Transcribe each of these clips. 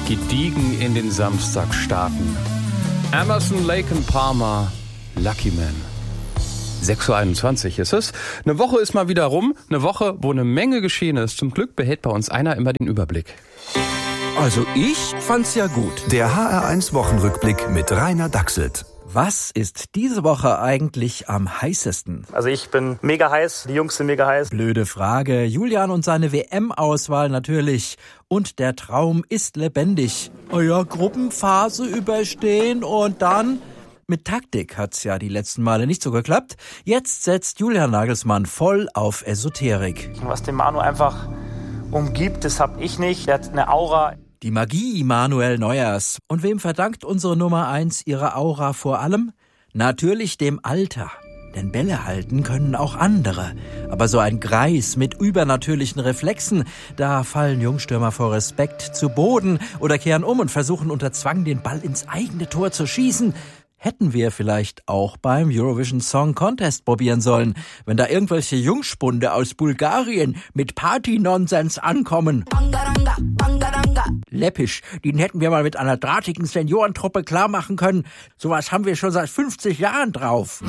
gediegen in den Samstag starten. Emerson, Lake and Palmer, Lucky Man. 6:21 Uhr ist es. Eine Woche ist mal wieder rum. Eine Woche, wo eine Menge geschehen ist. Zum Glück behält bei uns einer immer den Überblick. Also ich fand's ja gut. Der HR1-Wochenrückblick mit Rainer Dachselt. Was ist diese Woche eigentlich am heißesten? Also ich bin mega heiß, die Jungs sind mega heiß. Blöde Frage. Julian und seine WM-Auswahl natürlich. Und der Traum ist lebendig. Oh ja, Gruppenphase überstehen und dann... Mit Taktik hat's ja die letzten Male nicht so geklappt. Jetzt setzt Julian Nagelsmann voll auf Esoterik. Was den Manu einfach umgibt, das hab ich nicht. Der hat eine Aura. Die Magie Manuel Neuers. Und wem verdankt unsere Nummer 1 ihre Aura vor allem? Natürlich dem Alter. Denn Bälle halten können auch andere. Aber so ein Greis mit übernatürlichen Reflexen, da fallen Jungstürmer vor Respekt zu Boden oder kehren um und versuchen unter Zwang den Ball ins eigene Tor zu schießen. Hätten wir vielleicht auch beim Eurovision Song Contest probieren sollen, wenn da irgendwelche Jungspunde aus Bulgarien mit Party-Nonsens ankommen. Bangaranga, Bangaranga. Läppisch, den hätten wir mal mit einer drahtigen Seniorentruppe klar machen können. Sowas haben wir schon seit 50 Jahren drauf.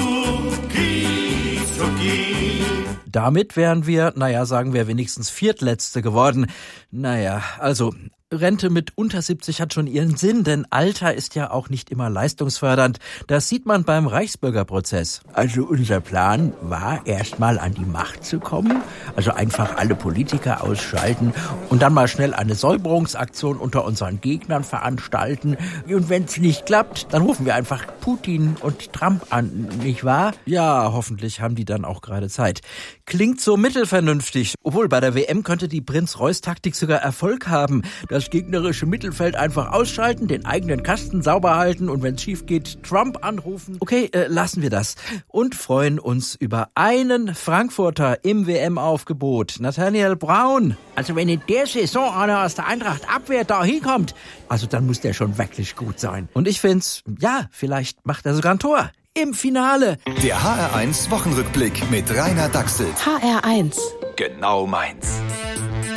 Damit wären wir, sagen wir wenigstens Viertletzte geworden. Also... Rente mit unter 70 hat schon ihren Sinn, denn Alter ist ja auch nicht immer leistungsfördernd. Das sieht man beim Reichsbürgerprozess. Also unser Plan war, erstmal an die Macht zu kommen, also einfach alle Politiker ausschalten und dann mal schnell eine Säuberungsaktion unter unseren Gegnern veranstalten. Und wenn es nicht klappt, dann rufen wir einfach Putin und Trump an, nicht wahr? Ja, hoffentlich haben die dann auch gerade Zeit. Klingt so mittelvernünftig. Obwohl, bei der WM könnte die Prinz-Reuß-Taktik sogar Erfolg haben. Das gegnerische Mittelfeld einfach ausschalten, den eigenen Kasten sauber halten und wenn es schief geht, Trump anrufen. Okay, lassen wir das. Und freuen uns über einen Frankfurter im WM-Aufgebot. Nathaniel Braun. Also wenn in der Saison einer aus der Eintracht-Abwehr da hinkommt, also dann muss der schon wirklich gut sein. Und ich find's, vielleicht macht er sogar ein Tor. Im Finale. Der HR1 Wochenrückblick mit Rainer Dachselt. HR1. Genau meins.